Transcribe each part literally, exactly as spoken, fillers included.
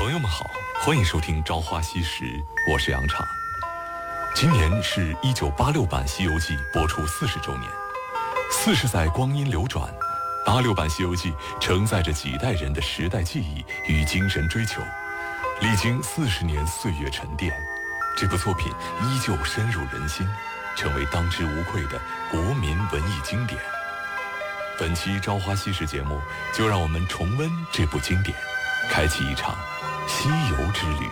朋友们好，欢迎收听《朝花夕拾》，我是杨畅。今年是一九八六版《西游记》播出四十周年，四十载光阴流转，八六版《西游记》承载着几代人的时代记忆与精神追求，历经四十年岁月沉淀，这部作品依旧深入人心，成为当之无愧的国民文艺经典。本期《朝花夕拾》节目，就让我们重温这部经典，开启一场西游之旅。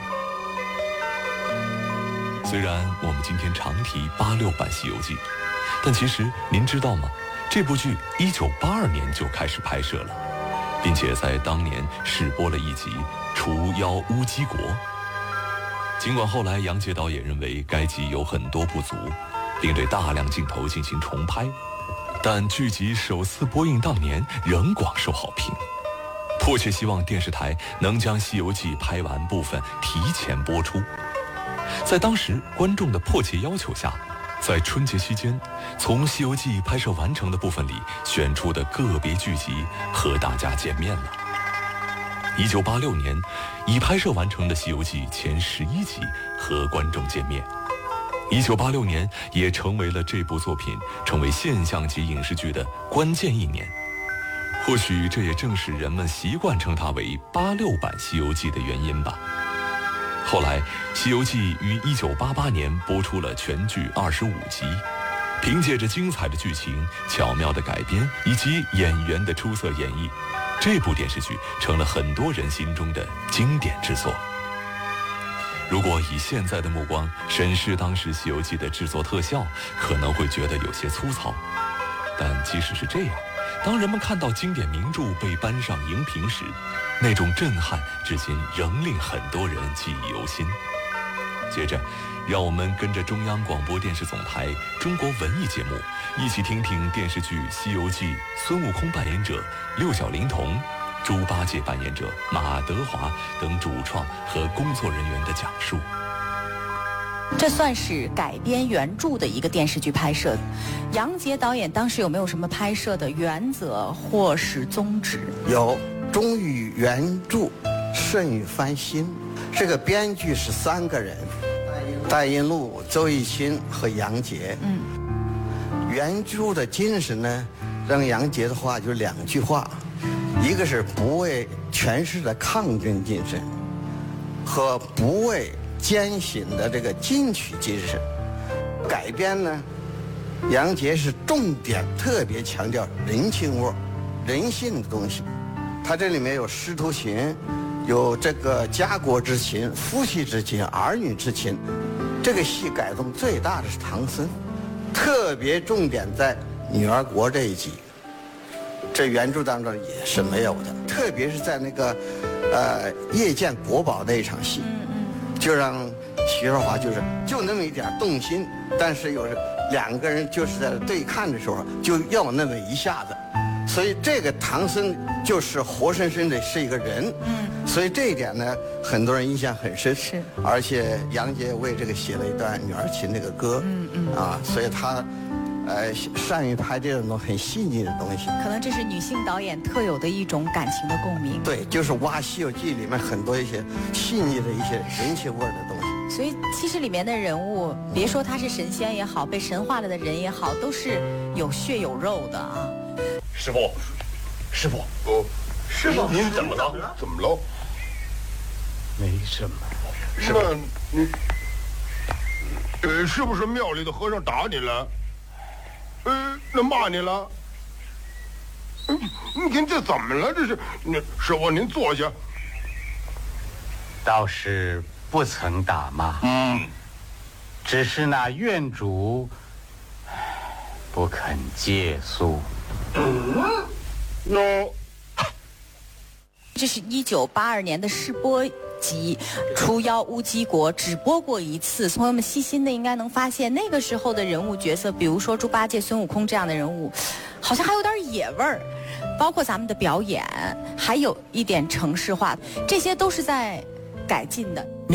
虽然我们今天常提八六版《西游记》，但其实您知道吗？这部剧一九八二年就开始拍摄了，并且在当年试播了一集《除妖乌鸡国》。尽管后来杨洁导演认为该集有很多不足，并对大量镜头进行重拍，但剧集首次播映当年仍广受好评，迫切希望电视台能将《西游记》拍完部分提前播出。在当时观众的迫切要求下，在春节期间，从《西游记》拍摄完成的部分里选出的个别剧集和大家见面了。一九八六年，已拍摄完成的《西游记》前十一集和观众见面。一九八六年也成为了这部作品成为现象级影视剧的关键一年。或许这也正是人们习惯称它为八六版《西游记》的原因吧。后来，《西游记》于一九八八年播出了全剧二十五集，凭借着精彩的剧情、巧妙的改编以及演员的出色演绎，这部电视剧成了很多人心中的经典之作。如果以现在的目光审视当时《西游记》的制作特效，可能会觉得有些粗糙，但即使是这样，当人们看到经典名著被搬上荧屏时，那种震撼至今仍令很多人记忆犹新。接着，让我们跟着中央广播电视总台中国文艺节目，一起听听电视剧《西游记》孙悟空扮演者六小龄童、猪八戒扮演者马德华等主创和工作人员的讲述。 这算是改编原著的一个电视剧拍摄。杨洁导演当时有没有什么拍摄的原则或是宗旨？ 有，忠于原著，慎于翻新。这个编剧是三个人：戴荫路、周逸清和杨洁。嗯，原著的精神呢，让杨洁的话就两句话，一个是不畏权势的抗争精神，和不畏艰辛的这个进取精神。改编呢，杨洁是重点特别强调人情味、人性的东西。他这里面有师徒情，有这个家国之情、夫妻之情、儿女之情。这个戏改动最大的是唐僧，特别重点在女儿国这一集，这原著当中也是没有的。特别是在那个呃夜见国宝那一场戏，就让徐少华就是就那么一点动心，但是有两个人就是在对看的时候就要那么一下子，所以这个唐僧就是活生生的是一个人。嗯，所以这一点呢，很多人印象很深。是，而且杨洁为这个写了一段《女儿情》这个歌。嗯嗯啊，所以他呃善于拍这种很细腻的东西。 可能这是女性导演特有的一种感情的共鸣。 对，就是挖《西游记》里面很多一些细腻的一些人情味的东西。 所以其实里面的人物，别说他是神仙也好，被神化了的人也好，都是有血有肉的啊。 师傅，师傅，哦，师傅，您怎么了？怎么了？ 没什么。 师傅，你，呃，是不是庙里的和尚打你了？呃，那骂你了？嗯，你看这怎么了？这是，那师傅您坐下。 倒是不曾打骂，嗯，只是那院主不肯借宿。 嗯，那这是一九八二年的试播集《除妖乌鸡国》，只播过一次。朋友们细心的应该能发现，那个时候的人物角色，比如说猪八戒、孙悟空这样的人物，好像还有点野味儿。包括咱们的表演，还有一点城市化，这些都是在改进的。